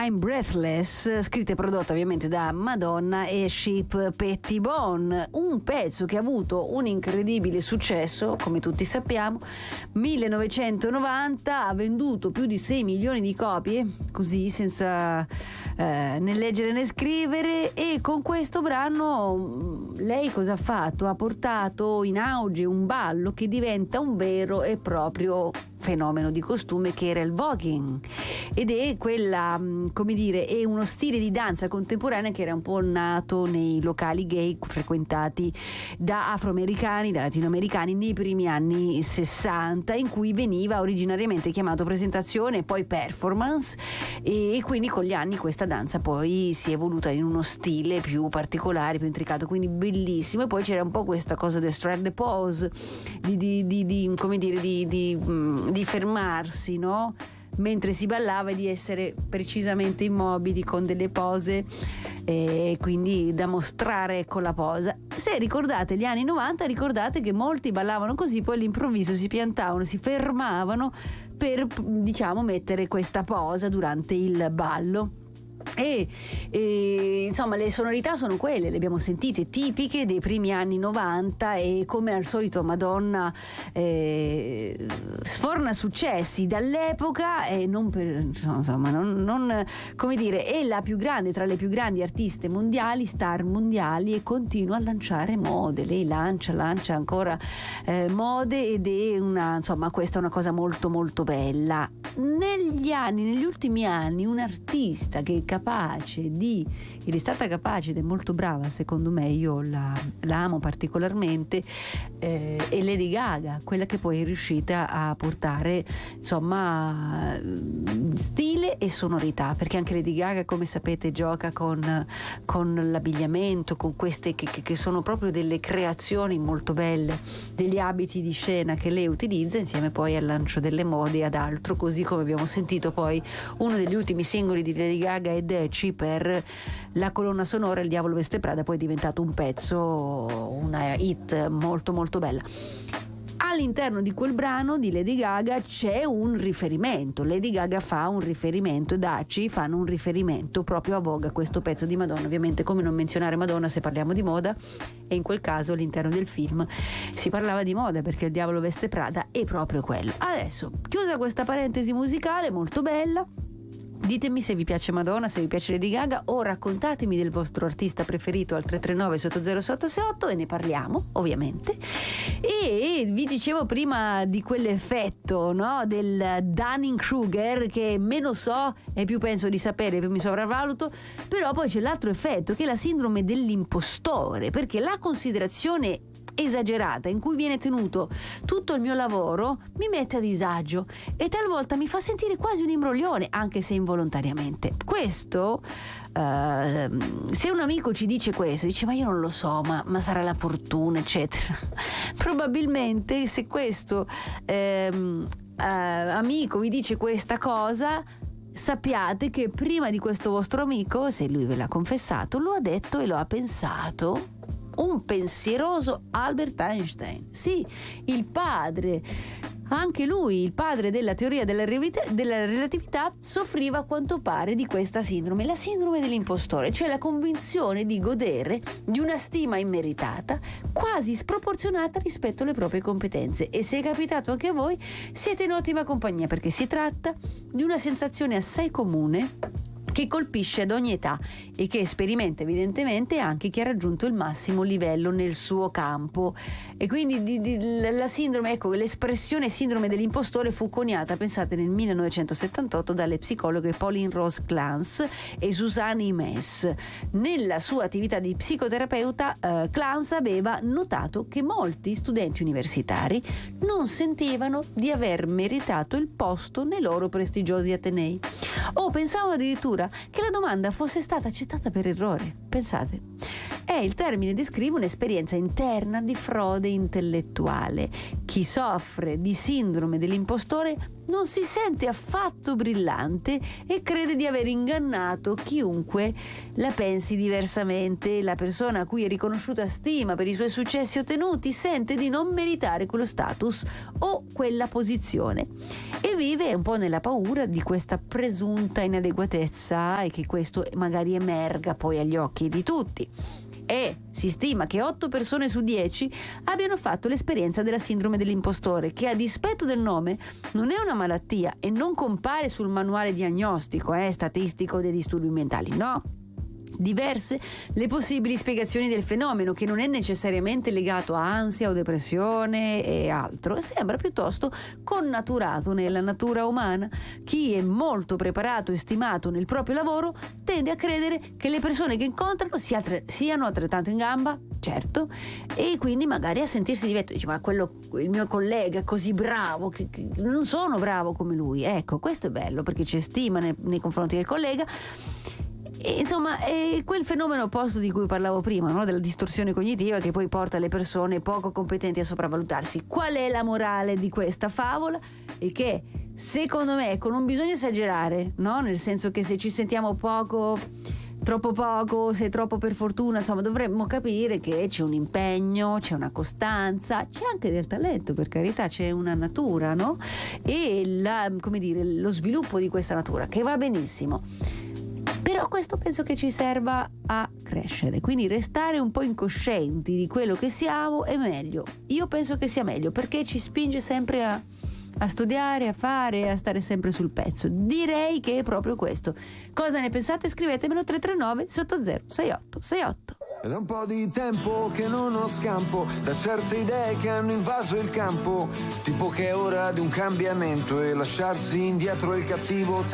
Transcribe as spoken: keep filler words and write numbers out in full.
I'm Breathless, scritta e prodotta ovviamente da Madonna e Chip Pettibone, un pezzo che ha avuto un incredibile successo, come tutti sappiamo. millenovecentonovanta, ha venduto più di sei milioni di copie, così senza eh, né leggere né scrivere, e con questo brano lei cosa ha fatto? Ha portato in auge un ballo che diventa un vero e proprio fenomeno di costume, che era il voguing, ed è quella, come dire, è uno stile di danza contemporanea che era un po' nato nei locali gay frequentati da afroamericani, da latinoamericani nei primi anni sessanta, in cui veniva originariamente chiamato presentazione e poi performance, e quindi con gli anni questa danza poi si è evoluta in uno stile più particolare, più intricato, quindi bellissimo. E poi c'era un po' questa cosa del strike the pose, di, di, di, di come dire, di, di, di fermarsi, no? Mentre si ballava, e di essere precisamente immobili con delle pose, e quindi da mostrare con la posa. Se ricordate gli anni novanta, ricordate che molti ballavano così, poi all'improvviso si piantavano, si fermavano per, diciamo, mettere questa posa durante il ballo. E, e insomma le sonorità sono quelle, le abbiamo sentite, tipiche dei primi anni novanta, e come al solito Madonna eh, sforna successi dall'epoca, e non per insomma non, non come dire, è la più grande tra le più grandi artiste mondiali, star mondiali, e continua a lanciare mode. Lei lancia lancia ancora eh, mode, ed è una, insomma, questa è una cosa molto molto bella. Negli anni, negli ultimi anni, un artista che è capace di, ed è stata capace ed è molto brava, secondo me, io la, la amo particolarmente, eh, è Lady Gaga, quella che poi è riuscita a portare, insomma, stile e sonorità, perché anche Lady Gaga, come sapete, gioca con, con l'abbigliamento, con queste che, che sono proprio delle creazioni molto belle, degli abiti di scena che lei utilizza, insieme poi al lancio delle mode e ad altro, così come abbiamo sentito poi uno degli ultimi singoli di Lady Gaga e Deci per la colonna sonora Il Diavolo Veste Prada, poi è diventato un pezzo, una hit molto molto bella. All'interno di quel brano di Lady Gaga c'è un riferimento, Lady Gaga fa un riferimento, e Daci fanno un riferimento proprio a Vogue, a questo pezzo di Madonna. Ovviamente, come non menzionare Madonna se parliamo di moda, e in quel caso all'interno del film si parlava di moda, perché Il Diavolo Veste Prada è proprio quello. Adesso, chiusa questa parentesi musicale molto bella, ditemi se vi piace Madonna, se vi piace Lady Gaga, o raccontatemi del vostro artista preferito al tre tre nove sotto zero sotto sei otto, e ne parliamo ovviamente. E vi dicevo prima di quell'effetto, no, del Dunning-Kruger, che meno so e più penso di sapere, più mi sopravvaluto, però poi c'è l'altro effetto, che è la sindrome dell'impostore, perché la considerazione esagerata in cui viene tenuto tutto il mio lavoro mi mette a disagio, e talvolta mi fa sentire quasi un imbroglione, anche se involontariamente. Questo uh, se un amico ci dice questo, dice ma io non lo so, ma, ma sarà la fortuna eccetera, probabilmente se questo ehm, uh, amico vi dice questa cosa, sappiate che prima di questo vostro amico, se lui ve l'ha confessato, lo ha detto e lo ha pensato un pensieroso Albert Einstein. Sì, il padre, anche lui, il padre della teoria della relatività, soffriva a quanto pare di questa sindrome, la sindrome dell'impostore, cioè la convinzione di godere di una stima immeritata, quasi sproporzionata rispetto alle proprie competenze. E se è capitato anche a voi, siete in ottima compagnia, perché si tratta di una sensazione assai comune che colpisce ad ogni età e che sperimenta evidentemente anche chi ha raggiunto il massimo livello nel suo campo. E quindi di, di, la sindrome, ecco, l'espressione sindrome dell'impostore fu coniata, pensate, nel millenovecentosettantotto dalle psicologhe Pauline Rose Clance e Suzanne Imes. Nella sua attività di psicoterapeuta, eh, Clance aveva notato che molti studenti universitari non sentivano di aver meritato il posto nei loro prestigiosi atenei, o pensavano addirittura che la domanda fosse stata accettata per errore. Pensate. e il termine descrive un'esperienza interna di frode intellettuale. Chi soffre di sindrome dell'impostore non si sente affatto brillante e crede di aver ingannato chiunque la pensi diversamente. La persona a cui è riconosciuta stima per i suoi successi ottenuti sente di non meritare quello status o quella posizione e vive un po' nella paura di questa presunta inadeguatezza e che questo magari emerga poi agli occhi di tutti. E si stima che otto persone su dieci abbiano fatto l'esperienza della sindrome dell'impostore, che a dispetto del nome non è una malattia e non compare sul manuale diagnostico eh, statistico dei disturbi mentali, no. Diverse le possibili spiegazioni del fenomeno, che non è necessariamente legato a ansia o depressione e altro, sembra piuttosto connaturato nella natura umana. Chi è molto preparato e stimato nel proprio lavoro tende a credere che le persone che incontrano sia tre- siano altrettanto in gamba, certo, e quindi magari a sentirsi difetto. Dice: ma quello, il mio collega è così bravo che, che non sono bravo come lui. Ecco, questo è bello perché c'è stima nei, nei confronti del collega. E, insomma, è quel fenomeno opposto di cui parlavo prima, no? Della distorsione cognitiva che poi porta le persone poco competenti a sopravvalutarsi. Qual è la morale di questa favola? E che secondo me, ecco, non bisogna esagerare, no? Nel senso che se ci sentiamo poco, troppo poco, se troppo per fortuna, insomma, dovremmo capire che c'è un impegno, c'è una costanza, c'è anche del talento, per carità, c'è una natura, no? E la, come dire, lo sviluppo di questa natura che va benissimo. Però questo penso che ci serva a crescere, quindi restare un po' incoscienti di quello che siamo è meglio. Io penso che sia meglio perché ci spinge sempre a, a studiare, a fare, a stare sempre sul pezzo. Direi che è proprio questo. Cosa ne pensate? Scrivetemelo tre tre nove sotto zero sei otto sei otto. È da un po' di tempo che non ho scampo da certe idee che hanno invaso il campo, tipo che è ora di un cambiamento e lasciarsi indietro il cattivo tempo.